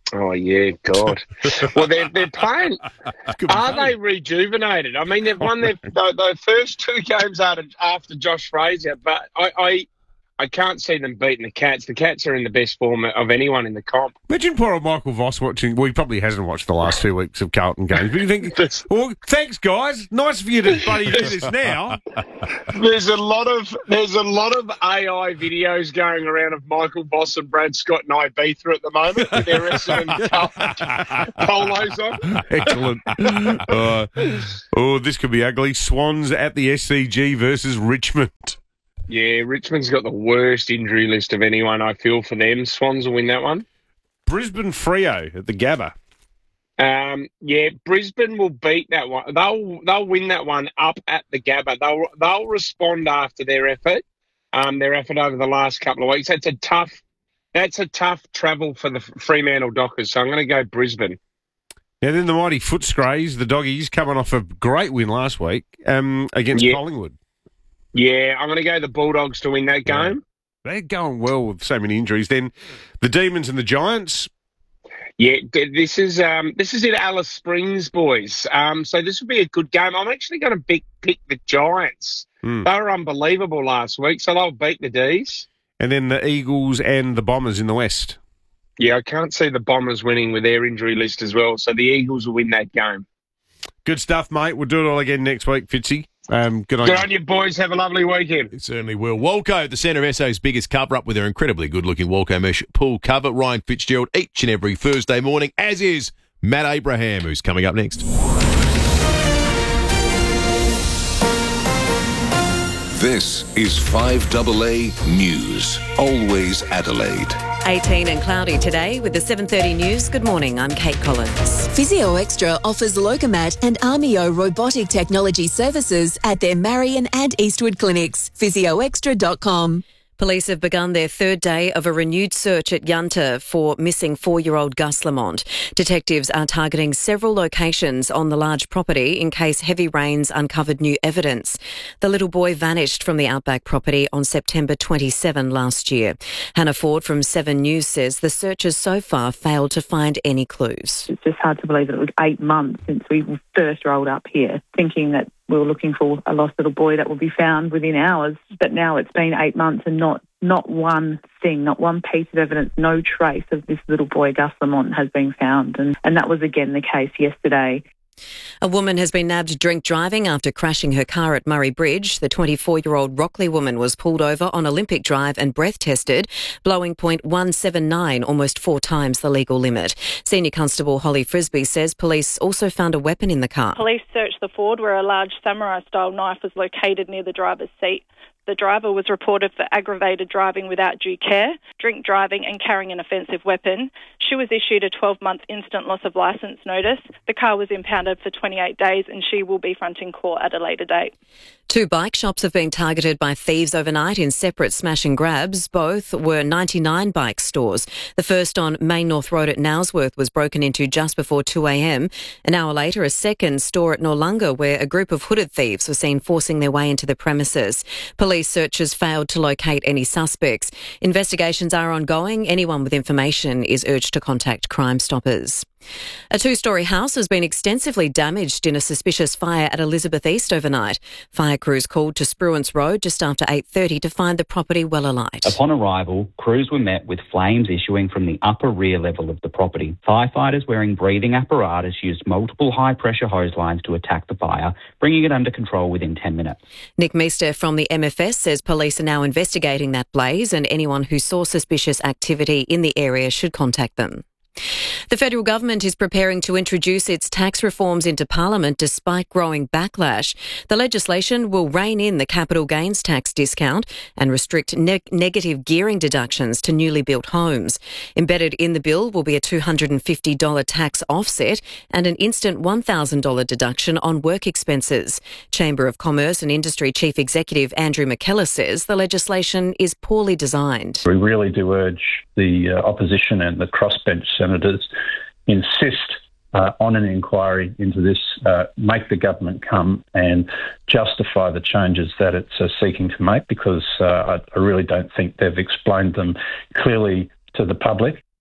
Oh, yeah, God. Well, they're playing. Are they rejuvenated? I mean, they've won the first two games after Josh Frazier, but I can't see them beating the Cats. The Cats are in the best form of anyone in the comp. Imagine poor old Michael Voss watching. Well, he probably hasn't watched the last 2 weeks of Carlton games. But you think, well, thanks, guys. Nice for you to bloody do this now. There's a lot of AI videos going around of Michael Voss and Brad Scott in Ibiza at the moment with their Essendon polos on. Excellent. This could be ugly. Swans at the SCG versus Richmond. Yeah, Richmond's got the worst injury list of anyone. I feel for them. Swans will win that one. Brisbane Freo at the Gabba. Yeah, Brisbane will beat that one. They'll win that one up at the Gabba. They'll respond after their effort over the last couple of weeks. That's a tough travel for the Fremantle Dockers. So I'm going to go Brisbane. Now then, the mighty Footscrays, the Doggies, coming off a great win last week against Collingwood. Yeah, I'm going to go the Bulldogs to win that game. They're going well with so many injuries. Then the Demons and the Giants. Yeah, this is at Alice Springs, boys. So this will be a good game. I'm actually going to pick the Giants. They were unbelievable last week, so they'll beat the D's. And then the Eagles and the Bombers in the West. Yeah, I can't see the Bombers winning with their injury list as well, so the Eagles will win that game. Good stuff, mate. We'll do it all again next week, Fitzy. Good on you, boys. Have a lovely weekend. It certainly will. Walco at the centre of SA's biggest cover-up with their incredibly good-looking Walco mesh pool cover. Ryan Fitzgerald each and every Thursday morning, as is Matt Abraham, who's coming up next. This is 5AA News. Always Adelaide. 18 and cloudy today with the 7:30 news. Good morning, I'm Kate Collins. Physio Extra offers Locomat and Armio robotic technology services at their Marion and Eastwood clinics. physioextra.com. Police have begun their third day of a renewed search at Yunta for missing 4-year-old Gus Lamont. Detectives are targeting several locations on the large property in case heavy rains uncovered new evidence. The little boy vanished from the Outback property on September 27 last year. Hannah Ford from 7 News says the searchers so far failed to find any clues. It's just hard to believe that it was 8 months since we first rolled up here, thinking that we were looking for a lost little boy that will be found within hours. But now it's been 8 months and not one thing, not one piece of evidence, no trace of this little boy, Gus Lamont, has been found. And that was again the case yesterday. A woman has been nabbed drink driving after crashing her car at Murray Bridge. The 24-year-old Rockley woman was pulled over on Olympic Drive and breath tested, blowing .179, almost 4 times the legal limit. Senior Constable Holly Frisbee says police also found a weapon in the car. Police searched the Ford where a large samurai-style knife was located near the driver's seat. The driver was reported for aggravated driving without due care, drink driving and carrying an offensive weapon. She was issued a 12-month instant loss of licence notice. The car was impounded for 28 days and she will be fronting court at a later date. 2 bike shops have been targeted by thieves overnight in separate smash and grabs. Both were 99 bike stores. The first on Main North Road at Nowsworth was broken into just before 2 a.m. An hour later, a second store at Noarlunga where a group of hooded thieves were seen forcing their way into the premises. Police searchers failed to locate any suspects. Investigations are ongoing. Anyone with information is urged to contact Crime Stoppers. A 2-storey house has been extensively damaged in a suspicious fire at Elizabeth East overnight. Fire crews called to Spruance Road just after 8:30 to find the property well alight. Upon arrival, crews were met with flames issuing from the upper rear level of the property. Firefighters wearing breathing apparatus used multiple high-pressure hose lines to attack the fire, bringing it under control within 10 minutes. Nick Meester from the MFS says police are now investigating that blaze and anyone who saw suspicious activity in the area should contact them. The federal government is preparing to introduce its tax reforms into Parliament despite growing backlash. The legislation will rein in the capital gains tax discount and restrict negative gearing deductions to newly built homes. Embedded in the bill will be a $250 tax offset and an instant $1,000 deduction on work expenses. Chamber of Commerce and Industry Chief Executive Andrew McKellar says the legislation is poorly designed. We really do urge the opposition and the crossbench senators insist on an inquiry into this, make the government come and justify the changes that it's seeking to make, because I really don't think they've explained them clearly to the public.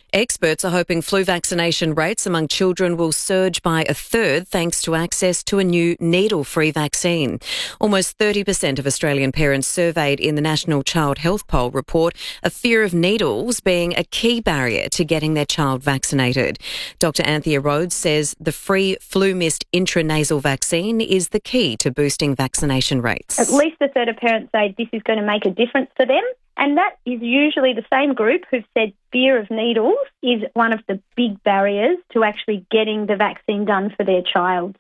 Experts are hoping flu vaccination rates among children will surge by a third thanks to access to a new needle-free vaccine. Almost 30% of Australian parents surveyed in the National Child Health Poll report a fear of needles being a key barrier to getting their child vaccinated. Dr. Anthea Rhodes says the free FluMist intranasal vaccine is the key to boosting vaccination rates. At least a third of parents say this is going to make a difference for them. And that is usually the same group who've said fear of needles is one of the big barriers to actually getting the vaccine done for their child.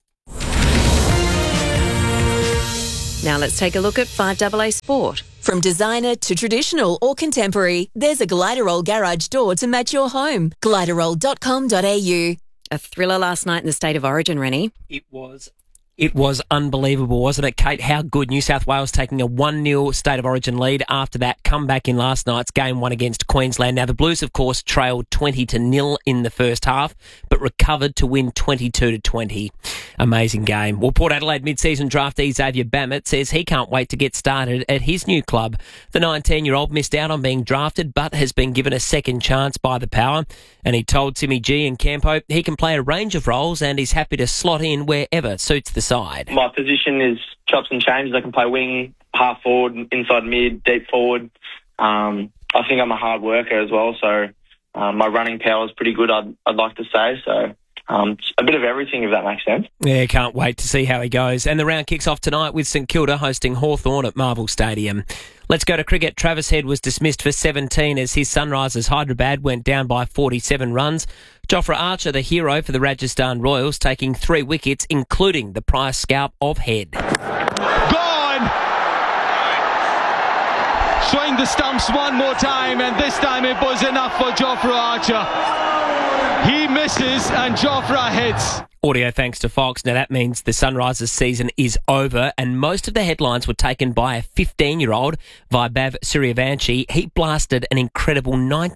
Now let's take a look at 5AA Sport. From designer to traditional or contemporary, there's a Gliderol garage door to match your home. Gliderol.com.au. A thriller last night in the State of Origin, Rennie. It was unbelievable, wasn't it, Kate? How good. New South Wales taking a 1-0 State of Origin lead after that comeback in last night's Game 1 against Queensland. Now, the Blues, of course, trailed 20-0 in the first half, but recovered to win 22-20. Amazing game. Well, Port Adelaide mid-season draftee Xavier Bammett says he can't wait to get started at his new club. The 19-year-old missed out on being drafted, but has been given a second chance by the Power. And he told Timmy G and Campo he can play a range of roles and he's happy to slot in wherever suits the side. My position is chops and changes. I can play wing, half forward, inside mid, deep forward. I think I'm a hard worker as well, so my running power is pretty good, I'd like to say. So a bit of everything, if that makes sense. Yeah, can't wait to see how he goes. And the round kicks off tonight with St Kilda hosting Hawthorn at Marvel Stadium. Let's go to cricket. Travis Head was dismissed for 17 as his Sunrisers Hyderabad went down by 47 runs. Jofra Archer, the hero for the Rajasthan Royals, taking 3 wickets, including the prize scalp of Head. Gone! Swing the stumps one more time, and this time it was enough for Jofra Archer. He misses and Jofra hits. Audio thanks to Fox. Now that means the Sunrisers season is over, and most of the headlines were taken by a 15-year-old, Vaibhav Suryavanshi. He blasted an incredible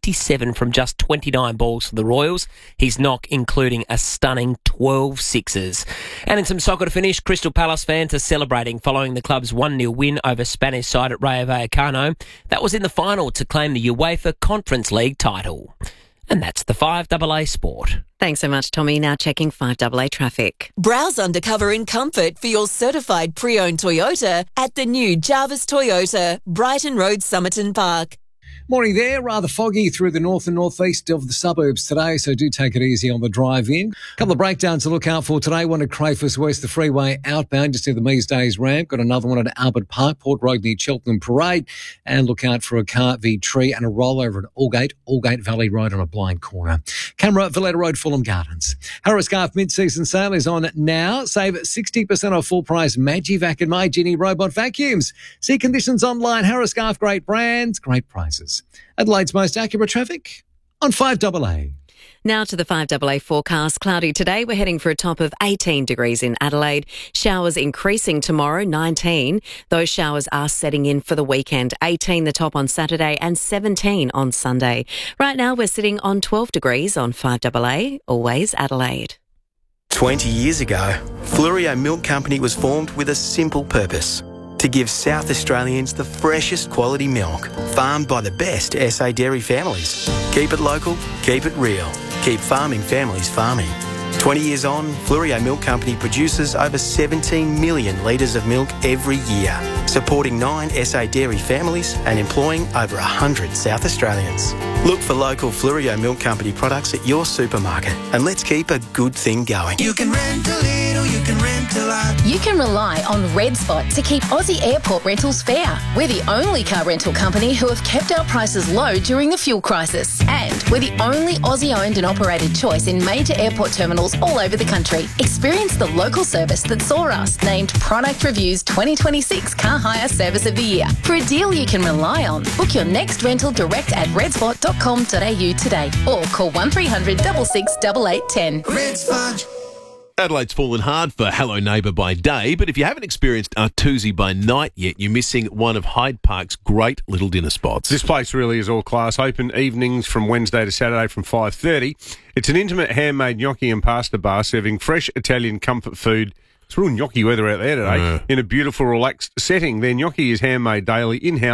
97 from just 29 balls for the Royals. His knock including a stunning 12 sixes. And in some soccer to finish, Crystal Palace fans are celebrating following the club's 1-0 win over Spanish side at Rayo Vallecano. That was in the final to claim the UEFA Conference League title. And that's the 5AA Sport. Thanks so much, Tommy. Now checking 5AA traffic. Browse undercover in comfort for your certified pre-owned Toyota at the new Jarvis Toyota, Brighton Road, Somerton Park. Morning there, rather foggy through the north and northeast of the suburbs today, so do take it easy on the drive in. A couple of breakdowns to look out for today. One at Crafers West, the freeway outbound, just near the Mees Days ramp. Got another one at Albert Park, Port Road near Cheltenham Parade. And look out for a car v tree and a rollover at Aldgate Valley Road on a blind corner. Camera, Valletta Road, Fulham Gardens. Harris Scarf mid-season sale is on now. Save 60% off full price Magivac and My Genie robot vacuums. See conditions online. Harris Scarf, great brands, great prices. Adelaide's most accurate traffic on 5AA. Now to the 5AA forecast. Cloudy today. We're heading for a top of 18 degrees in Adelaide. Showers increasing tomorrow, 19. Those showers are setting in for the weekend. 18 the top on Saturday and 17 on Sunday. Right now we're sitting on 12 degrees on 5AA. Always Adelaide. 20 years ago, Flurio Milk Company was formed with a simple purpose: to give South Australians the freshest quality milk, farmed by the best SA dairy families. Keep it local, keep it real. Keep farming families farming. 20 years on, Flurio Milk Company produces over 17 million litres of milk every year, supporting 9 SA dairy families and employing over 100 South Australians. Look for local Flurio Milk Company products at your supermarket and let's keep a good thing going. You can rent a little, you can rent a lot. You can rely on Red Spot to keep Aussie airport rentals fair. We're the only car rental company who have kept our prices low during the fuel crisis. And we're the only Aussie-owned and operated choice in major airport terminals all over the country. Experience the local service that saw us named Product Review's 2026 Car Hire Service of the Year. For a deal you can rely on, book your next rental direct at redspot.com.au today or call 1300 66 8810. Red Spot. Adelaide's fallen hard for Hello Neighbour by day, but if you haven't experienced Artusi by night yet, you're missing one of Hyde Park's great little dinner spots. This place really is all class. Open evenings from Wednesday to Saturday from 5:30. It's an intimate handmade gnocchi and pasta bar serving fresh Italian comfort food. It's real gnocchi weather out there today. In a beautiful, relaxed setting. Their gnocchi is handmade daily in-house,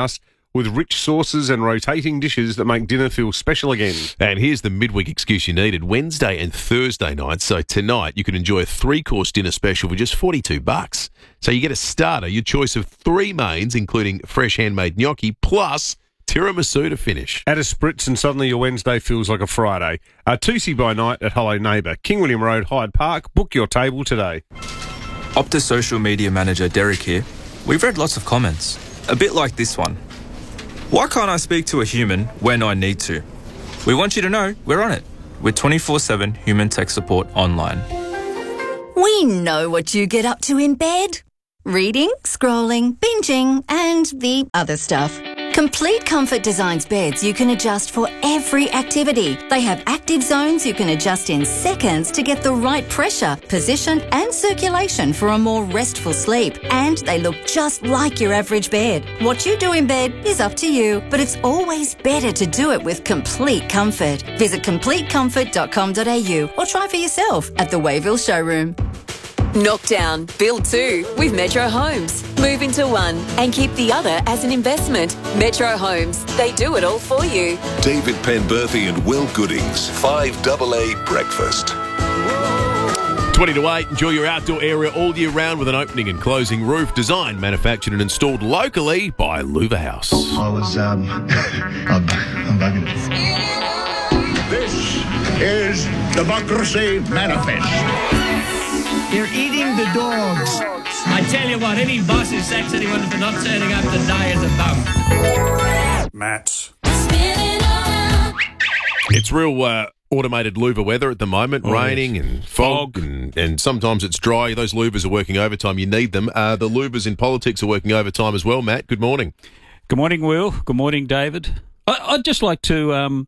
with rich sauces and rotating dishes that make dinner feel special again. And here's the midweek excuse you needed. Wednesday and Thursday nights. So tonight you can enjoy a 3-course dinner special for just $42. So you get a starter, your choice of 3 mains, including fresh handmade gnocchi, plus tiramisu to finish. Add a spritz and suddenly your Wednesday feels like a Friday. Tusi by night at Hello Neighbour, King William Road, Hyde Park. Book your table today. Optus social media manager Derek here. We've read lots of comments, a bit like this one. Why can't I speak to a human when I need to? We want you to know we're on it with 24/7 human tech support online. We know what you get up to in bed. Reading, scrolling, binging, and the other stuff. Complete Comfort designs beds you can adjust for every activity. They have active zones you can adjust in seconds to get the right pressure, position, and circulation for a more restful sleep. And they look just like your average bed. What you do in bed is up to you, but it's always better to do it with Complete Comfort. Visit CompleteComfort.com.au or try for yourself at the Wayville showroom. Knockdown, build 2 with Metro Homes. Move into one and keep the other as an investment. Metro Homes, they do it all for you. David Penberthy and Will Goodings, 5AA Breakfast. 20 to 8. Enjoy your outdoor area all year round with an opening and closing roof. Designed, manufactured and installed locally by Louver House. I was, I'm bugging it. This is Democracy Manifest. You're eating the dogs. I tell you what, any boss who sacks anyone for not turning up today is a bum. Matt. It's real automated louver weather at the moment, raining and fog, and sometimes it's dry. Those louvers are working overtime. You need them. The louvers in politics are working overtime as well, Matt. Good morning. Good morning, Will. Good morning, David. I'd just like to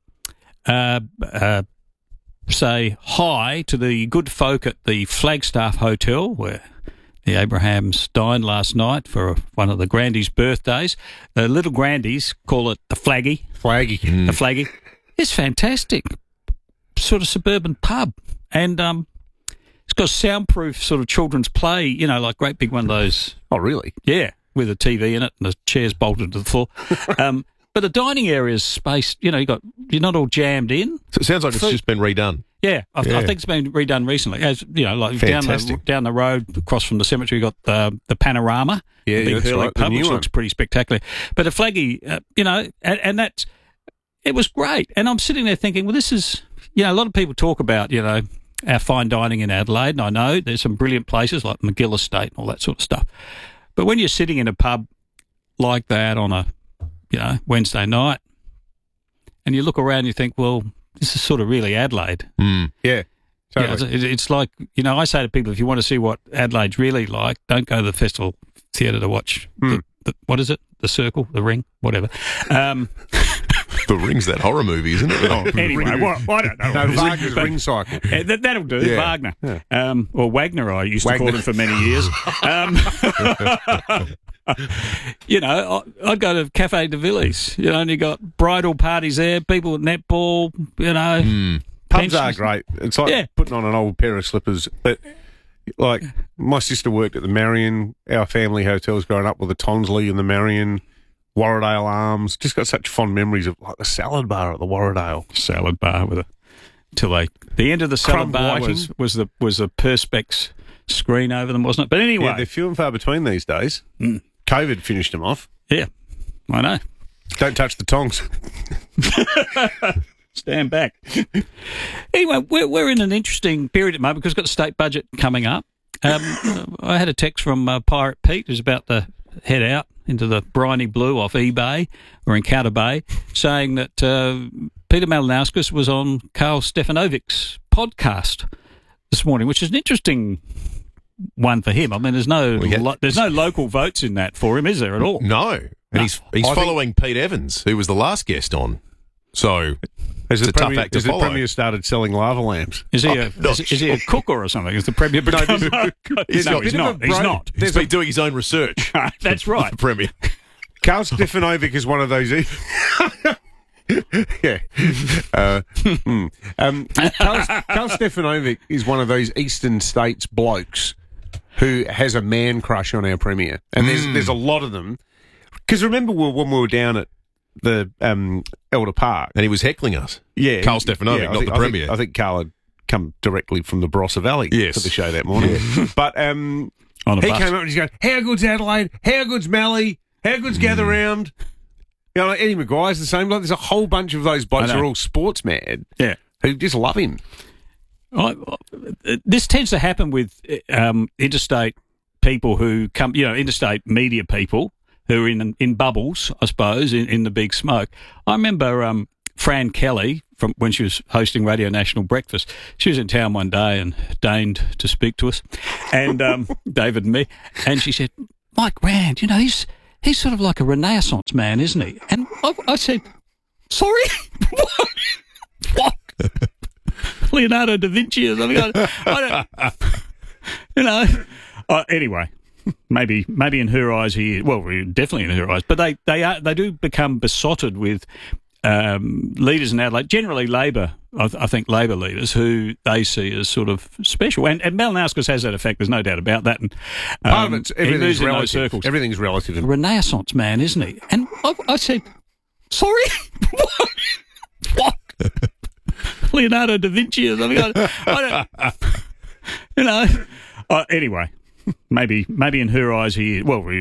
say hi to the good folk at the Flagstaff Hotel where the Abrahams dined last night for one of the Grandies' birthdays. The little Grandies call it the Flaggy. The Flaggy. It's fantastic. Sort of suburban pub. And it's got soundproof sort of children's play, you know, like great big one of those. Oh, really? Yeah, with a TV in it and the chairs bolted to the floor. But the dining area is spaced, you know, you're not all jammed in. So it sounds like it's just been redone. Yeah, I think it's been redone recently. As you know, like down the road across from the cemetery, you got the Panorama, the big Hurley pub, which looks pretty spectacular. But a Flaggy, you know, and it was great. And I'm sitting there thinking, well, this is, you know, a lot of people talk about, you know, our fine dining in Adelaide, and I know there's some brilliant places like McGill Estate and all that sort of stuff. But when you're sitting in a pub like that on a, you know, Wednesday night, and you look around, you think, well, this is sort of really Adelaide. Yeah, totally. You know, it's like, you know, I say to people, if you want to see what Adelaide's really like, don't go to the Festival Theatre to watch the what is it? The Circle, The Ring, whatever. The Ring's that horror movie, isn't it? Anyway, I don't know. No, Wagner's Ring Cycle. That'll do, Yeah. Wagner. Yeah. Or Wagner, I used to call him for many years. You know, I'd go to Cafe de Villiers, you know, and you got bridal parties there, people at netball, you know. Pubs are great. It's like putting on an old pair of slippers. But, like, my sister worked at the Marion. Our family hotels growing up with the Tonsley and the Marion, Warradale Arms. Just got such fond memories of, like, the salad bar at the Warradale. Salad bar with the end of the salad bar was the Perspex screen over them, wasn't it? But anyway. Yeah, they're few and far between these days. COVID finished them off. Yeah, I know. Don't touch the tongs. Stand back. Anyway, we're in an interesting period at the moment because we've got the state budget coming up. I had a text from Pirate Pete, who's about to head out into the briny blue off eBay or Encounter Bay, saying that Peter Malinauskas was on Carl Stefanovic's podcast this morning, which is an interesting one for him. I mean, there's no local votes in that for him, is there at all? No. And he's following Pete Evans, who was the last guest on. So it's a tough act to follow. Has the Premier started selling lava lamps? Is he a cooker or something? Is the Premier become he's not. He's been doing his own research. That's right. The Premier. Carl Stefanovic is one of those... Yeah. Carl Stefanovic is one of those eastern states blokes who has a man crush on our Premier. And there's a lot of them. Because remember when we were down at the Elder Park, and he was heckling us. Yeah, Carl Stefanovic, not the Premier. I think Carl had come directly from the Barossa Valley for the show that morning. But he came up and he's going, "How good's Adelaide? How good's Mallee? How good's Gather Round?" You know, like Eddie Maguire's the same. Like, there's a whole bunch of those blokes who are all sports mad. Yeah, who just love him. This tends to happen with interstate people who come, interstate media people who are in bubbles, I suppose, in the big smoke. I remember Fran Kelly, from when she was hosting Radio National Breakfast. She was in town one day and deigned to speak to us, and David and me, and she said, "Mike Rand, he's sort of like a Renaissance man, isn't he?" And I said, "Sorry? What? Leonardo da Vinci or something?" I don't, anyway, maybe in her eyes he is. Well, definitely in her eyes. But they do become besotted with leaders in Adelaide, generally Labor. I think Labor leaders who they see as sort of special. And Malinauskas has that effect. There's no doubt about that. And part of it's everything's relative. Circles. Everything's relative. Renaissance man, isn't he? And I said, "Sorry, what? Leonardo da Vinci or something?" I don't, anyway, maybe in her eyes he is. Well,